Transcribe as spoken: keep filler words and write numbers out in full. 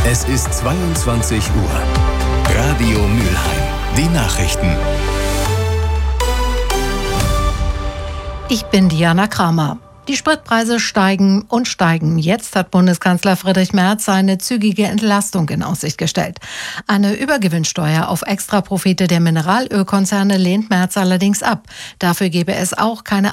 Es ist zweiundzwanzig Uhr. Radio Mülheim. Die Nachrichten. Ich bin Diana Kramer. Die Spritpreise steigen und steigen. Jetzt hat Bundeskanzler Friedrich Merz eine zügige Entlastung in Aussicht gestellt. Eine Übergewinnsteuer auf Extraprofite der Mineralölkonzerne lehnt Merz allerdings ab. Dafür gebe es auch keine